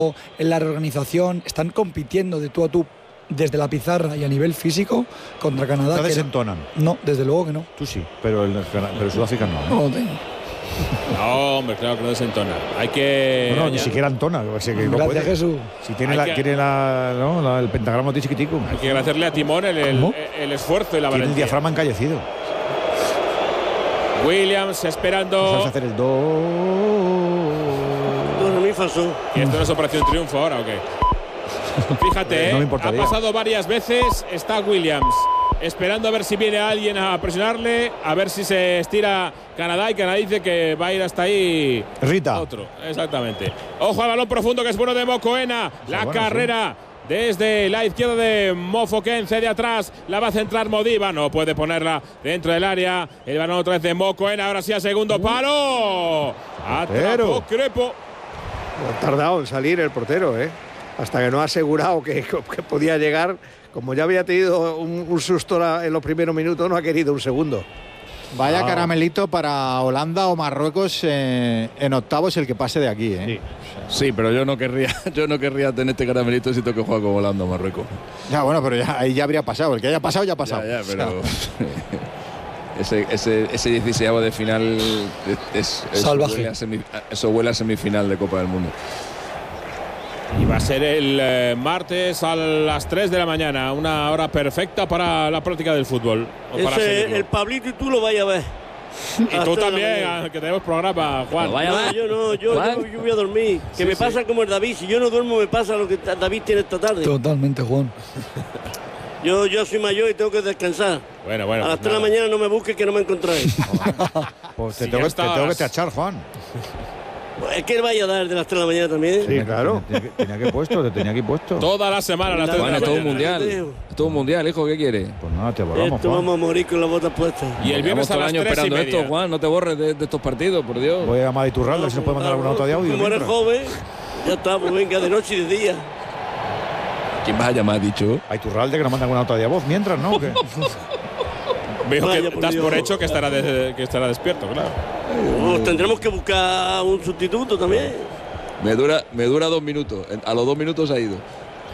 en la reorganización, están compitiendo de tú a tú desde la pizarra y a nivel físico contra Canadá. ¿No desentonan? No, desde luego que no. Tú sí, pero Sudáfrica no. No, hombre, claro que no desentona. Hay que... No, ni siquiera entona. Gracias, Jesús. Si tiene el pentagrama de chiquitico. Hay que agradecerle a Timón el esfuerzo y la valentía. Tiene el diafragma encallecido. Williams esperando. Vamos a hacer el do. ¿Y esto no es Operación Triunfo ahora o qué? Fíjate, no ha pasado varias veces. Está Williams esperando a ver si viene alguien a presionarle, a ver si se estira Canadá, y Canadá dice que va a ir hasta ahí. Rita. Otro, exactamente. Ojo al balón profundo que es bueno de Mokoena. La carrera desde la izquierda de Mofoken, cede atrás, la va a centrar Modiva, no puede ponerla dentro del área. El balón otra vez de Mokoena, ahora sí a segundo palo. Atrapó Crepo. Ha tardado en salir el portero, hasta que no ha asegurado que podía llegar. Como ya había tenido un susto en los primeros minutos, no ha querido un segundo. Vaya caramelito para Holanda o Marruecos en octavos el que pase de aquí, Sí, pero yo no querría tener este caramelito si tengo que jugar con Holanda o Marruecos. Ya, bueno, pero ahí ya habría pasado. El que haya pasado, ya ha pasado. Ya, pero ese 16avo de final salvaje. Eso huele a semifinal de Copa del Mundo. Y va a ser el martes a las 3 de la mañana, una hora perfecta para la práctica del fútbol. El Pablito y tú lo vais a ver. Y tú también, que tenemos programa, Juan. No, yo voy a dormir. Que me pasa como el David. Si yo no duermo, me pasa lo que David tiene esta tarde. Totalmente, Juan. Yo soy mayor y tengo que descansar. Bueno. A las 3 de la mañana no me busques, que no me encontráis. Pues te tengo que tachar, Juan. Es que él vaya a dar de las 3 de la mañana también. Sí, claro. Tenía que puesto. Toda la semana a las 3 de la mañana. Todo un mundial, hijo, ¿qué quieres? Pues nada, te volvamos, Esto vamos a morir con las botas puestas. Y el viernes a las 3 esperando y media. esto, Juan, no te borres de estos partidos, por Dios. Voy a llamar a Iturralde, si nos puede mandar alguna nota de audio. Como eres joven, ya está, pues venga, de noche y de día. ¿Quién vas a llamar, dicho? A Iturralde, que nos manda alguna nota de voz mientras, ¿no? Veo que das por hecho que estará despierto, claro. Tendremos que buscar un sustituto también. Me dura 2 minutos. A los 2 minutos ha ido.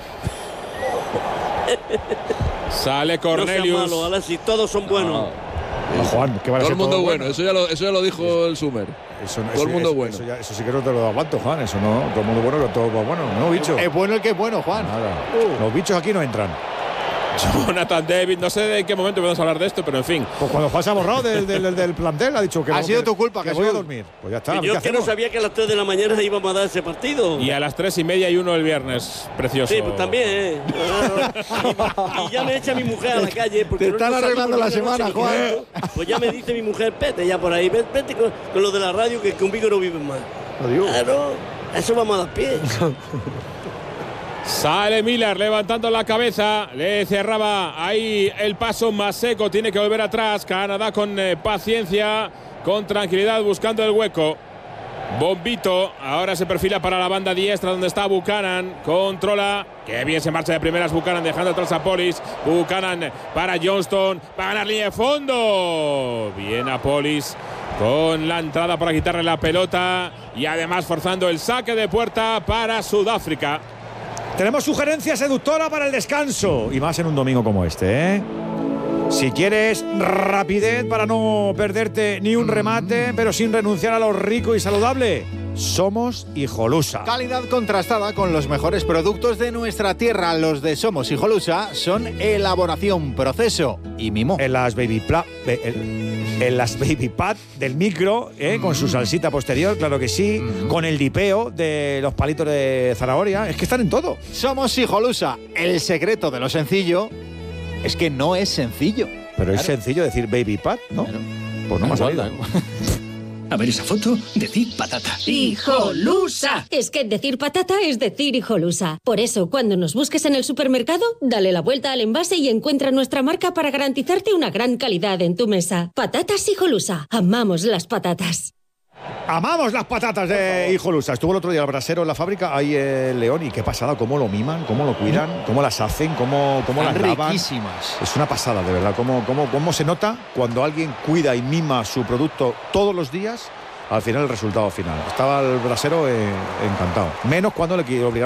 Sale Cornelius. No sea malo, Alexis, todos son buenos. Juan, ¿qué va a ser todo el mundo todo bueno. Eso ya lo dijo el Sumer. Todo el mundo bueno. Eso sí que no te lo aguanto, Juan. Eso no. Todo el mundo bueno, todo bueno. No, bicho. Es bueno el que es bueno, Juan. Nada. Los bichos aquí no entran. Jonathan David, no sé en qué momento podemos hablar de esto, pero en fin. Pues cuando Juan se ha borrado del plantel, ha dicho que ha sido tu culpa, que Jesús. voy a dormir. Pues ya está. Yo es que no sabía que a las 3 de la mañana íbamos a dar ese partido. Y a las 3:30 y 1 el viernes. Precioso. Sí, pues también, y ya me echa mi mujer a la calle. Porque te están arreglando la semana, Juan. Pues ya me dice mi mujer, vete ya por ahí, vete con lo de la radio, que conmigo no viven más. Adiós. Claro, eso vamos a dar pie. Sale Miller levantando la cabeza, le cerraba ahí el paso más seco, tiene que volver atrás. Canadá con paciencia, con tranquilidad, buscando el hueco. Bombito, ahora se perfila para la banda diestra donde está Buchanan, controla, que bien se marcha de primeras Buchanan dejando atrás a Polis. Buchanan para Johnston, va a ganar línea de fondo. Bien a Polis con la entrada para quitarle la pelota y además forzando el saque de puerta para Sudáfrica. Tenemos sugerencia seductora para el descanso. Y más en un domingo como este, Si quieres rapidez para no perderte ni un remate, pero sin renunciar a lo rico y saludable, Somos Hijolusa. Calidad contrastada con los mejores productos de nuestra tierra. Los de Somos Hijolusa son elaboración, proceso y mimo. En las baby pad del micro, con su salsita posterior, claro que sí, con el dipeo de los palitos de zanahoria, es que están en todo. Somos Hijolusa. El secreto de lo sencillo es que no es sencillo. Pero es sencillo decir baby pad, ¿no? Claro. Pues no me ha salido. A ver esa foto, decir patata. ¡Hijolusa! Es que decir patata es decir Hijolusa. Por eso, cuando nos busques en el supermercado, dale la vuelta al envase y encuentra nuestra marca para garantizarte una gran calidad en tu mesa. Patatas Hijolusa. Amamos las patatas. Amamos las patatas de Hijolusa. Estuvo el otro día el brasero en la fábrica, ahí el León, y qué pasada, cómo lo miman, cómo lo cuidan, cómo las hacen, cómo las lavan. Riquísimas. Es una pasada, de verdad, cómo se nota cuando alguien cuida y mima su producto todos los días al final el resultado final. Estaba el brasero encantado. Menos cuando le obligaron